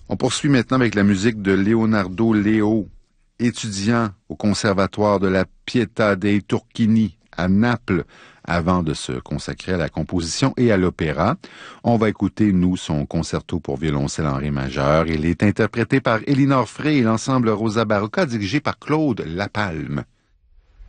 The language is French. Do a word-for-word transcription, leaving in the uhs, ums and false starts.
On poursuit maintenant avec la musique de Leonardo Leo, étudiant au Conservatoire de la Pietà dei Turchini à Naples, avant de se consacrer à la composition et à l'opéra. On va écouter, nous, son concerto pour violoncelle en ré majeur. Il est interprété par Elinor Frey et l'ensemble Rosa Barocca, dirigé par Claude Lapalme.